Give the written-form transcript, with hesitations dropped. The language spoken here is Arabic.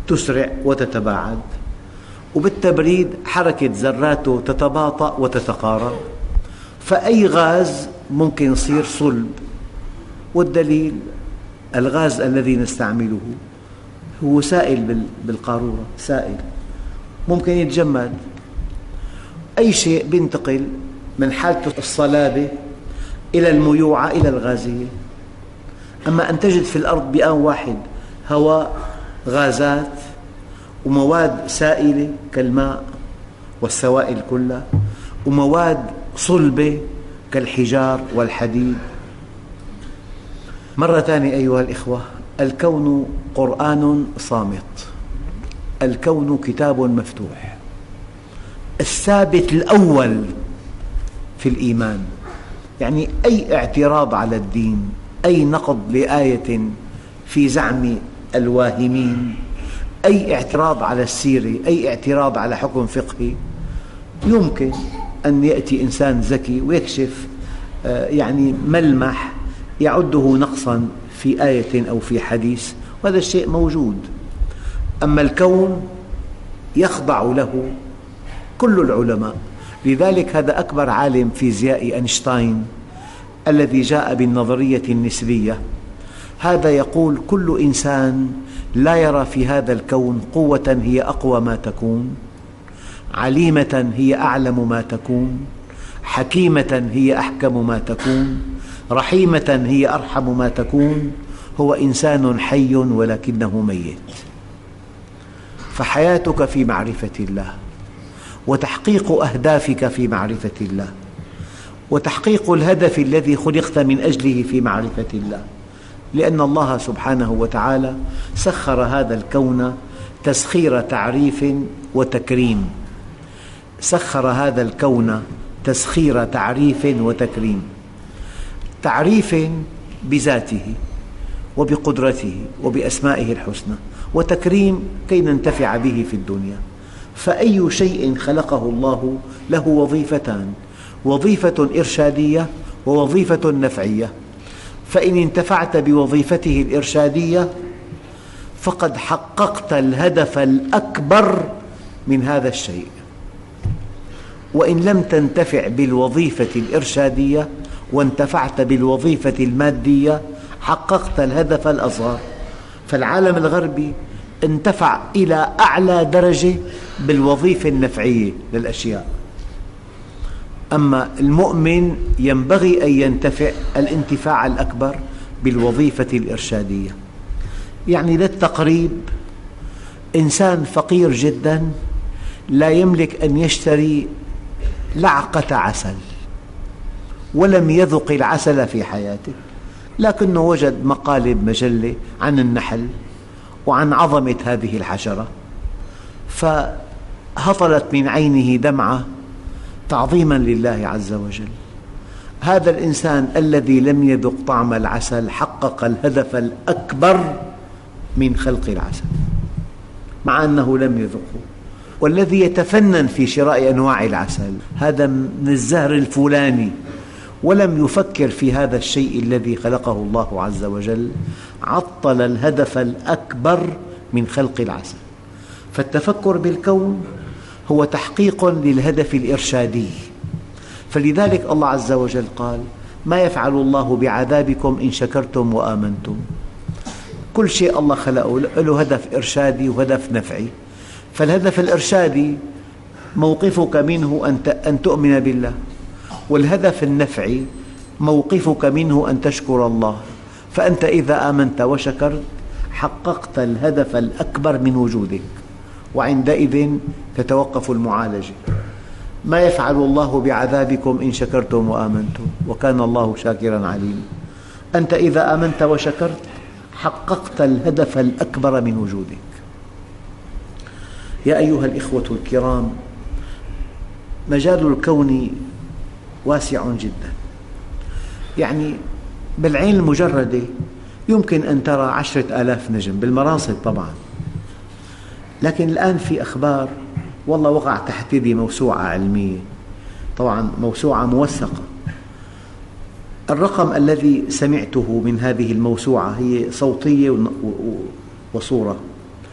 تسرع وتتباعد، وبالتبريد حركة ذراته تتباطأ وتتقارب، فأي غاز ممكن يصير صلب. والدليل الغاز الذي نستعمله هو سائل بالقارورة، سائل ممكن يتجمد. أي شيء بينتقل من حالة الصلابة إلى الميوعة إلى الغازية. أما أن تجد في الأرض بآن واحد هواء، غازات، ومواد سائلة كالماء والسوائل كلها، ومواد صلبة كالحجار والحديد. مرة ثانية أيها الإخوة، الكون قرآن صامت، الكون كتاب مفتوح. الثابت الأول في الإيمان، يعني أي اعتراض على الدين، أي نقض لآية في زعم الواهمين، أي اعتراض على السيرة، أي اعتراض على حكم فقهي، يمكن أن يأتي إنسان ذكي ويكشف يعني ملمح يعده نقصا في آية أو في حديث، وهذا الشيء موجود. أما الكون يخضع له كل العلماء. لذلك هذا أكبر عالم فيزيائي أينشتاين الذي جاء بالنظرية النسبية، هذا يقول كل إنسان لا يرى في هذا الكون قوة هي أقوى ما تكون، عليمة هي أعلم ما تكون، حكيمة هي أحكم ما تكون، رحيمة هي أرحم ما تكون، هو إنسان حي ولكنه ميت. فحياتك في معرفة الله، وتحقيق أهدافك في معرفة الله، وتحقيق الهدف الذي خلقت من أجله في معرفة الله، لأن الله سبحانه وتعالى سخر هذا الكون تسخير تعريف وتكريم، سخر هذا الكون تسخير تعريف وتكريم. تعريف بذاته وبقدرته وبأسمائه الحسنى، وتكريم كي ننتفع به في الدنيا. فأي شيء خلقه الله له وظيفتان، وظيفة إرشادية ووظيفة نفعية. فإن انتفعت بوظيفته الإرشادية فقد حققت الهدف الأكبر من هذا الشيء، وإن لم تنتفع بالوظيفة الإرشادية وانتفعت بالوظيفة المادية حققت الهدف الأصغر. فالعالم الغربي انتفع إلى أعلى درجة بالوظيفة النفعية للأشياء، أما المؤمن ينبغي أن ينتفع الانتفاع الأكبر بالوظيفة الإرشادية. يعني للتقريب، إنسان فقير جدا لا يملك أن يشتري لعقة عسل ولم يذق العسل في حياته، لكنه وجد مقالة بمجلة عن النحل وعن عظمة هذه الحشرة، فهطلت من عينه دمعة تعظيما لله عز وجل. هذا الإنسان الذي لم يذق طعم العسل حقق الهدف الأكبر من خلق العسل مع أنه لم يذقه. والذي يتفنن في شراء أنواع العسل هذا من الزهر الفلاني ولم يفكر في هذا الشيء الذي خلقه الله عز وجل، عطل الهدف الأكبر من خلق العسل. فالتفكر بالكون هو تحقيق للهدف الإرشادي. فلذلك الله عز وجل قال: ما يفعل الله بعذابكم إن شكرتم وآمنتم. كل شيء الله خلقه له هدف إرشادي وهدف نفعي. فالهدف الإرشادي موقفك منه أن تؤمن بالله، والهدف النفعي موقفك منه أن تشكر الله. فأنت إذا آمنت وشكرت حققت الهدف الأكبر من وجودك، وعندئذ تتوقف المعالجة. ما يفعل الله بعذابكم إن شكرتم وآمنتم وكان الله شاكرا عليما. أنت إذا آمنت وشكرت حققت الهدف الأكبر من وجودك. يا أيها الإخوة الكرام، مجال الكون واسع جدا. يعني بالعين المجردة يمكن أن ترى 10,000 نجم بالمراصد طبعا، لكن الآن في أخبار والله وقع تحت يدي موسوعة علمية، طبعا موسوعة موثقة. الرقم الذي سمعته من هذه الموسوعة هي صوتية وصورة،